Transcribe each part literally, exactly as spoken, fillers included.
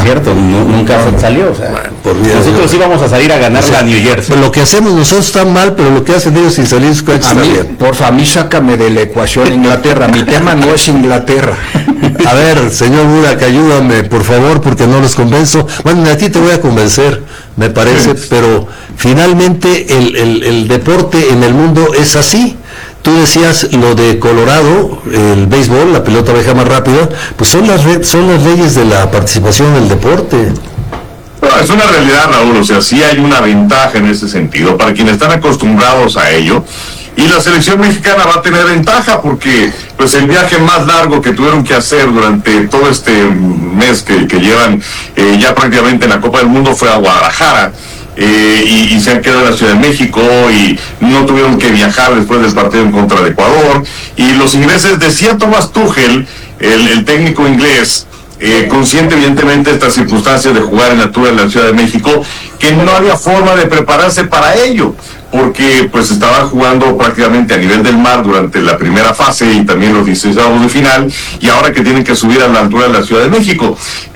cierto, no, nunca salió. O sea, bueno, por nosotros íbamos a salir a ganar, o sea, la New Jersey. Pues lo que hacemos nosotros está mal, pero lo que hacen ellos sin salir es a mí, bien. Porfa, a mí sácame de la ecuación Inglaterra. Mi tema no es Inglaterra. A ver, señor Burak, ayúdame, por favor, porque no los convenzo. Bueno, a ti te voy a convencer, me parece, sí. Pero finalmente el, el, el deporte en el mundo es así. Tú decías lo de Colorado, el béisbol, la pelota abeja más rápida, pues son las re- son las leyes de la participación del deporte. Bueno, es una realidad, Raúl, o sea, sí hay una ventaja en ese sentido, para quienes están acostumbrados a ello, y la selección mexicana va a tener ventaja porque pues el viaje más largo que tuvieron que hacer durante todo este mes que, que llevan eh, ya prácticamente en la Copa del Mundo fue a Guadalajara. Eh, y, y se han quedado en la Ciudad de México y no tuvieron que viajar después del partido en contra de Ecuador, y los ingleses, decía Thomas Tuchel, el, el técnico inglés, eh, consciente evidentemente de estas circunstancias de jugar en altura en la Ciudad de México, que no había forma de prepararse para ello, porque pues estaban jugando prácticamente a nivel del mar durante la primera fase y también los dieciséis de final, y ahora que tienen que subir a la altura de la Ciudad de México,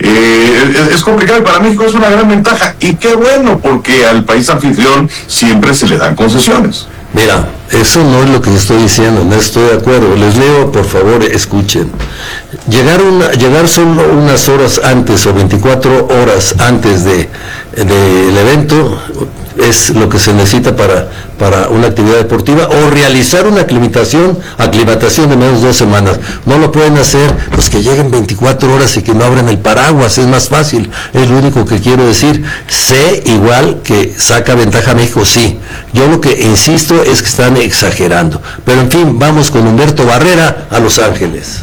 eh, es, es complicado, y para México es una gran ventaja, y qué bueno, porque al país anfitrión siempre se le dan concesiones. Mira, eso no es lo que estoy diciendo, no estoy de acuerdo. Les leo, por favor, escuchen. Llegar, una, llegar solo unas horas antes o veinticuatro horas antes de del evento es lo que se necesita para, para una actividad deportiva, o realizar una aclimatación, aclimatación de menos de dos semanas. No lo pueden hacer, pues que lleguen veinticuatro horas y que no abran el paraguas, es más fácil, es lo único que quiero decir. Sé igual que saca ventaja a México, sí. Yo lo que insisto es que están exagerando. Pero en fin, vamos con Humberto Barrera a Los Ángeles.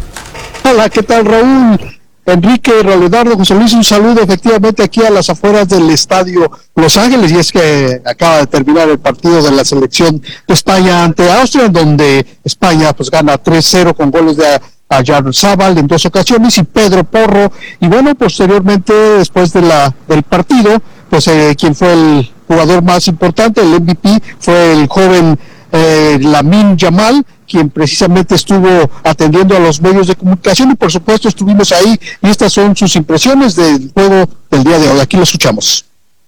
Hola, ¿qué tal, Raúl? Enrique, Leonardo, José Luis, un saludo efectivamente aquí a las afueras del estadio Los Ángeles, y es que acaba de terminar el partido de la selección de España ante Austria, en donde España pues gana tres cero con goles de Oyarzábal en dos ocasiones y Pedro Porro, y bueno, posteriormente, después de la del partido, pues eh, quien fue el jugador más importante, el M V P, fue el joven eh, Lamine Yamal, quien precisamente estuvo atendiendo a los medios de comunicación, y por supuesto estuvimos ahí, y estas son sus impresiones del juego del día de hoy. Aquí lo escuchamos.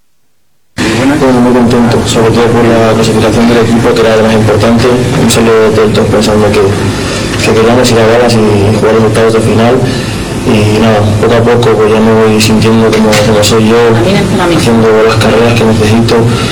Bueno, muy contento, sobre todo por la clasificación del equipo, que era lo más importante. Un saludo de todos pensando que, que queríamos ir a galas y jugar los octavos de final. Y nada, poco a poco pues ya me voy sintiendo como, como soy yo, haciendo las carreras que necesito,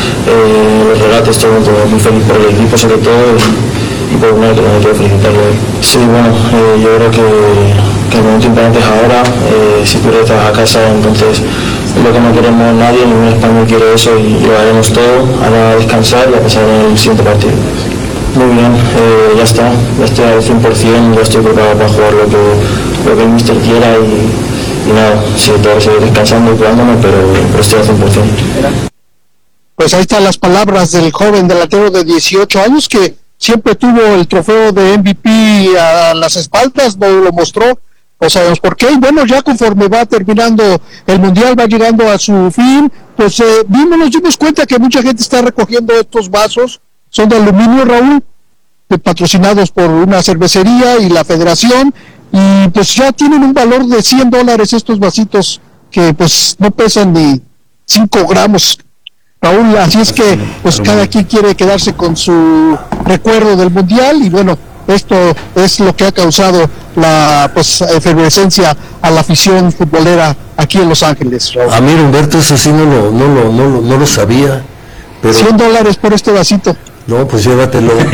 eh, los regates, todo, todo, muy feliz por el equipo sobre todo, y, y por una que no me quiero felicitarlo hoy. Sí, bueno, eh, yo creo que, que el momento importante es ahora, eh, si tú estás a casa, entonces lo que no queremos nadie, ningún español quiere eso, y lo haremos todo, ahora a descansar y a pasar en el siguiente partido. Muy bien, eh, ya está, ya estoy al cien por ciento, ya estoy preparado para jugar lo que, lo que el míster quiera, y, y nada, sí, tengo que seguir descansando y cuidándome, pero, pero estoy al cien por ciento. Pues ahí están las palabras del joven delantero de dieciocho años, que siempre tuvo el trofeo de M V P a las espaldas, no lo mostró, no sabemos por qué, y bueno, ya conforme va terminando el Mundial, va llegando a su fin, pues eh, vimos, nos dimos cuenta que mucha gente está recogiendo estos vasos, son de aluminio, Raúl, patrocinados por una cervecería y la federación, y pues ya tienen un valor de cien dólares estos vasitos, que pues no pesan ni cinco gramos, Raúl, así es que pues cada quien quiere quedarse con su recuerdo del Mundial, y bueno, esto es lo que ha causado la pues efervescencia a la afición futbolera aquí en Los Ángeles, Raúl. Ah, mira, Humberto, eso sí no lo, no lo, no lo, no lo sabía. Pero... cien dólares por este vasito. No, pues llévatelo. Oye,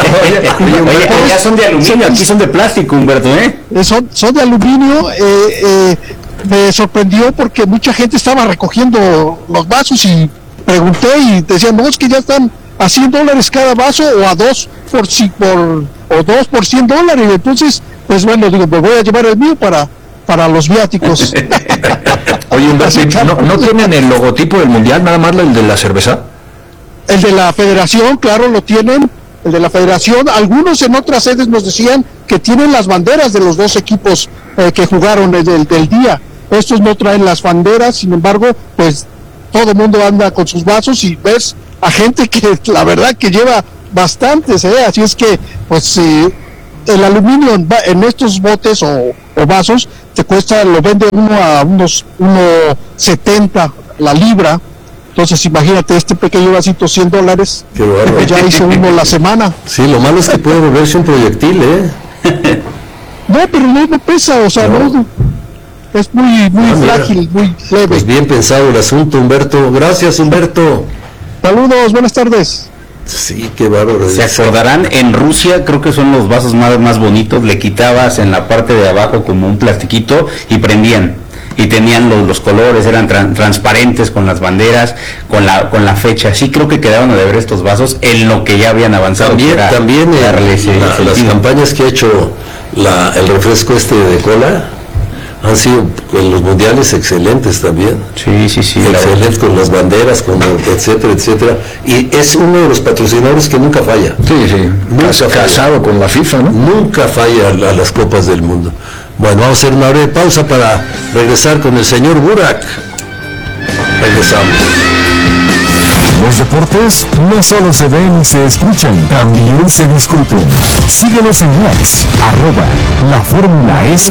oye, oye, allá son de aluminio, aquí son de plástico, Humberto, ¿eh? Son, son de aluminio, eh, eh, me sorprendió porque mucha gente estaba recogiendo los vasos, y pregunté y decían, no, es que ya están a cien dólares cada vaso, o a dos por, por, o dos por cien dólares, entonces, pues bueno, digo, me voy a llevar el mío para, para los viáticos. Oye, Humberto, ¿no, ¿no tienen el logotipo del Mundial, nada más el de la cerveza? El de la federación, claro, lo tienen, el de la federación. Algunos en otras sedes nos decían que tienen las banderas de los dos equipos eh, que jugaron el del, del día. Estos no traen las banderas, sin embargo, pues todo el mundo anda con sus vasos, y ves a gente que la verdad que lleva bastantes, ¿eh? Así es que, pues, eh, el aluminio en, en estos botes o, o vasos, te cuesta, lo vende uno a unos uno setenta la libra. Entonces imagínate, este pequeño vasito, cien dólares, pues ya hizo uno la semana. Sí, lo malo es que puede volverse un proyectil, ¿eh? No, pero no, no pesa, o sea, no, no es muy, muy ah, frágil, muy leve. Pues bien pensado el asunto, Humberto. Gracias, Humberto. Saludos, buenas tardes. Sí, qué bárbaro. Se acordarán, en Rusia creo que son los vasos más, más bonitos, le quitabas en la parte de abajo como un plastiquito y prendían. Y tenían los, los colores, eran tra transparentes con las banderas, con la con la fecha. Sí creo que quedaron de ver estos vasos en lo que ya habían avanzado. También, era, también era, la, las campañas que ha hecho la, el refresco este de cola han sido en los mundiales excelentes también. Sí, sí, sí. Excelentes con las banderas, con etcétera, etcétera. Y es uno de los patrocinadores que nunca falla. Sí, sí. Nunca casado con la FIFA, ¿no? Nunca falla a, a las copas del mundo. Bueno, vamos a hacer una breve pausa para regresar con el señor Burak. Regresamos. Los deportes no solo se ven y se escuchan, también se discuten. Síguenos en likes, arroba la Fórmula S